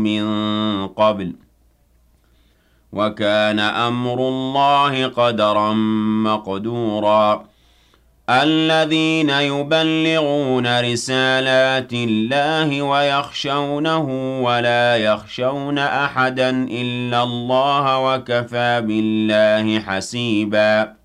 مِّن قَبْلُ ۚ وَكَانَ أَمْرُ اللَّهِ قَدَرًا مَّقْدُورًا الَّذِينَ يُبَلِّغُونَ رِسَالَاتِ اللَّهِ وَيَخْشَوْنَهُ وَلَا يَخْشَوْنَ أَحَدًا إِلَّا اللَّهَ ۚ وَكَفَىٰ بِاللَّهِ حَسِيبًا